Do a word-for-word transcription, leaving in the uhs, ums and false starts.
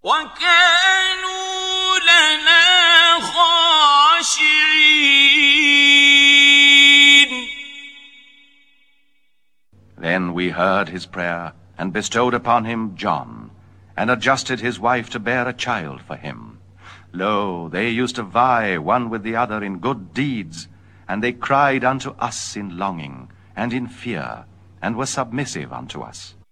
وكانوا لنا خاشعين. Then we heard his prayer, and bestowed upon him John, and adjusted his wife to bear a child for him. Lo, they used to vie one with the other in good deeds, and they cried unto us in longing, and in fear, and were submissive unto us.